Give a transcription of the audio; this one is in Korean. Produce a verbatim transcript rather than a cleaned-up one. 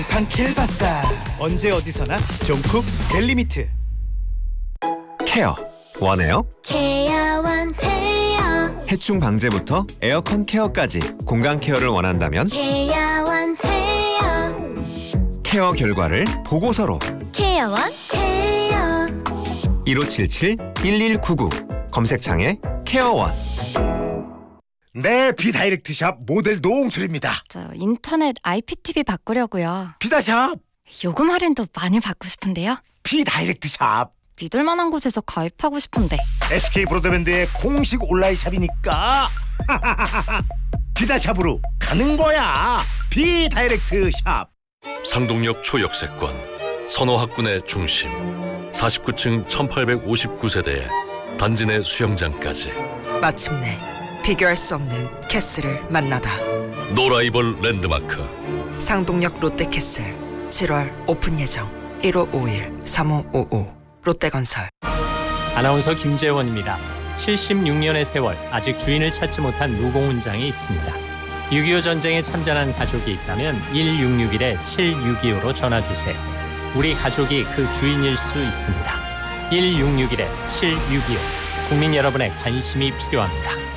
팡팡 킬바사. 언제 어디서나 종쿡 벨리미트. 케어 원해요? 케어원 해요. 해충 방제부터 에어컨 케어까지 공간 케어를 원한다면 케어원 해요. 케어 결과를 보고서로 케어원 해요. 일오칠칠 일일구구 검색창에 케어원. 네, 비다이렉트샵 모델 노홍철입니다. 저 인터넷 아이피티비 바꾸려고요. 비다샵, 요금 할인도 많이 받고 싶은데요. 비다이렉트샵. 믿을 만한 곳에서 가입하고 싶은데. 에스케이 브로드밴드의 공식 온라인 샵이니까 비다샵으로 가는 거야. 비다이렉트샵. 상동역 초역세권, 선호학군의 중심, 사십구 층 천팔백오십구 세대에 단지 내 수영장까지. 마침내 비교할 수 없는 캐슬을 만나다. 노라이벌 랜드마크 상동역 롯데캐슬 칠월 오픈 예정. 일오오일 삼오오오 롯데건설. 아나운서 김재원입니다. 칠십육 년의 세월, 아직 주인을 찾지 못한 무공훈장이 있습니다. 육이오 전쟁에 참전한 가족이 있다면 일육육일 칠육이오로 전화주세요. 우리 가족이 그 주인일 수 있습니다. 일육육일 칠육이오. 국민 여러분의 관심이 필요합니다.